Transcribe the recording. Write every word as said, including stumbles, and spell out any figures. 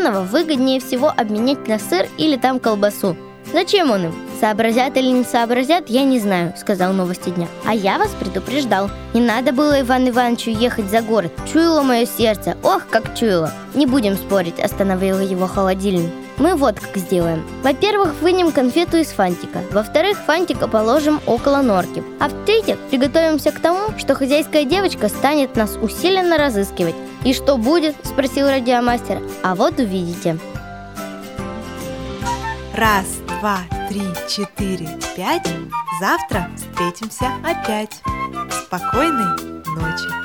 выгоднее всего обменять на сыр или там колбасу. Зачем он им? Сообразят или не сообразят, я не знаю, сказал Новости дня. А я вас предупреждал. Не надо было Ивану Ивановичу ехать за город. Чуяло мое сердце, ох, как чуяло. Не будем спорить, остановил его холодильник. Мы вот как сделаем. Во-первых, вынем конфету из фантика. Во-вторых, фантика положим около норки. А в-третьих, приготовимся к тому, что хозяйская девочка станет нас усиленно разыскивать. И что будет? Спросил радиомастер. А вот увидите. Раз, два, три, четыре, пять. Завтра встретимся опять. Спокойной ночи.